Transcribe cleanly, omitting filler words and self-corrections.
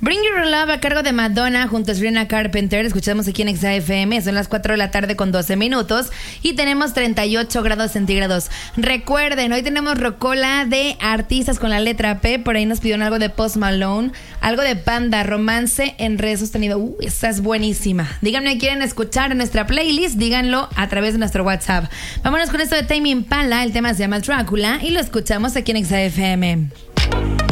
Bring Your Love a cargo de Madonna junto a Sabrina Carpenter. Escuchamos aquí en XFM. Son las 4 de la tarde con 12 minutos y tenemos 38 grados centígrados. Recuerden, hoy tenemos rocola de artistas con la letra P. Por ahí nos pidieron algo de Post Malone, algo de Panda, Romance en Red Sostenido. Esta es buenísima. Díganme, ¿quieren escuchar en nuestra playlist? Díganlo a través de nuestro WhatsApp. Vámonos con esto de Tame Impala. El tema se llama Drácula y lo escuchamos aquí en XFM.